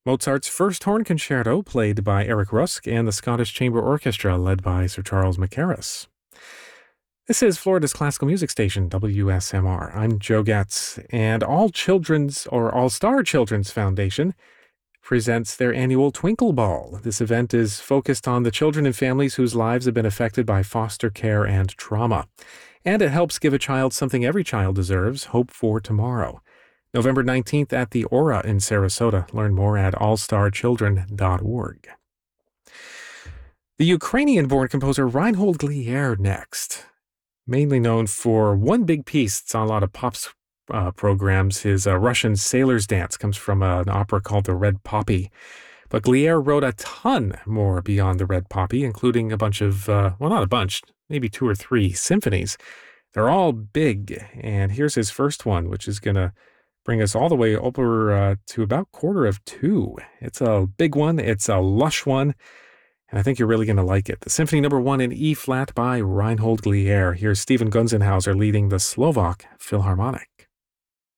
Mozart's First Horn Concerto, played by Eric Rusk, and the Scottish Chamber Orchestra, led by Sir Charles Mackerras. This is Florida's classical music station, WSMR. I'm Joe Getz, and All Star Children's Foundation presents their annual Twinkle Ball. This event is focused on the children and families whose lives have been affected by foster care and trauma. And it helps give a child something every child deserves, hope for tomorrow. November 19th at the Aura in Sarasota. Learn more at allstarchildren.org. The Ukrainian-born composer Reinhold Glier next. Mainly known for one big piece. It's on a lot of pops programs. His Russian Sailor's Dance comes from an opera called The Red Poppy. But Glier wrote a ton more beyond The Red Poppy, including a bunch of, well, not a bunch, maybe 2 or 3 symphonies. They're all big, and here's his first one, which is going to bring us all the way over to about 1/4 It's a big one, it's a lush one, and I think you're really going to like it. The Symphony No. 1 in E-flat by Reinhold Glier. Here's Stephen Gunzenhauser leading the Slovak Philharmonic.